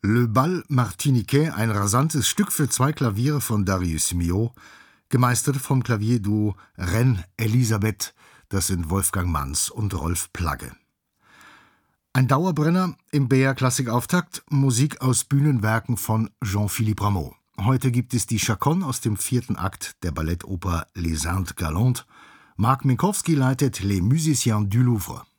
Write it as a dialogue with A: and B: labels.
A: Le Bal Martiniquais, ein rasantes Stück für 2 Klaviere von Darius Milhaud, gemeistert vom Klavierduo Reine Elisabeth, das sind Wolfgang Manns und Rolf Plagge. Ein Dauerbrenner im BR Klassikauftakt, Musik aus Bühnenwerken von Jean-Philippe Rameau. Heute gibt es die Chaconne aus dem 4. Akt der Ballettoper Les Indes Galantes. Marc Minkowski leitet Les Musiciens du Louvre.